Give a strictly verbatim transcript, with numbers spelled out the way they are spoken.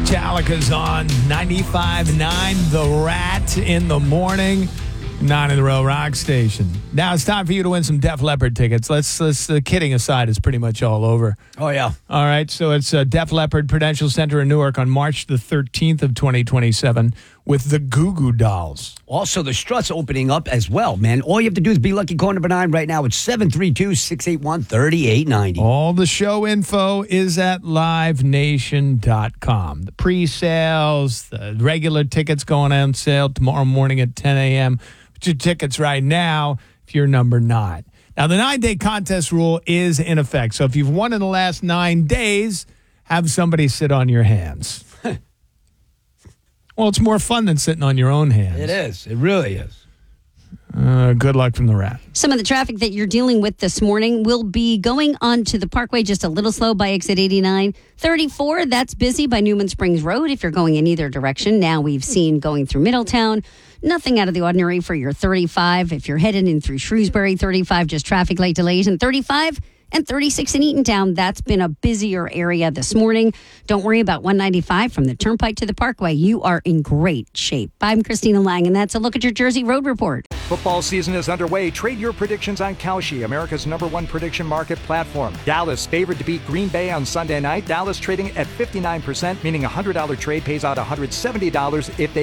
Metallica's on ninety-five point nine The Rat in the morning. Nine in the row rock station. Now it's time for you to win some Def Leppard tickets. Let's, let's uh, kidding aside, it's pretty much all over. Oh, yeah. All right, so it's uh, Def Leppard Prudential Center in Newark on March the thirteenth of twenty twenty-seven with the Goo Goo Dolls. Also, the Struts opening up as well, man. All you have to do is be lucky caller number nine right now. It's seven three two, six eight one, three eight nine zero. All the show info is at live nation dot com. The pre-sales, the regular tickets going on sale tomorrow morning at ten a.m. Get your tickets right now if you're number nine. Now, the nine-day contest rule is in effect. So if you've won in the last nine days, have somebody sit on your hands. Well, it's more fun than sitting on your own hands. It is. It really is. Uh, good luck from the Rat. Some of the traffic that you're dealing with this morning will be going onto the Parkway just a little slow by exit eighty-nine. thirty-four, that's busy by Newman Springs Road if you're going in either direction. Now we've seen going through Middletown. Nothing out of the ordinary for your thirty-five. If you're headed in through Shrewsbury, thirty-five, just traffic light delays. And thirty-five and thirty-six in Eatontown, that's been a busier area this morning. Don't worry about one ninety-five from the Turnpike to the Parkway. You are in great shape. I'm Christina Lang, and that's a look at your Jersey Road Report. Football season is underway. Trade your predictions on Kalshi, America's number one prediction market platform. Dallas favored to beat Green Bay on Sunday night. Dallas trading at fifty-nine percent, meaning a one hundred dollars trade pays out one hundred seventy dollars if they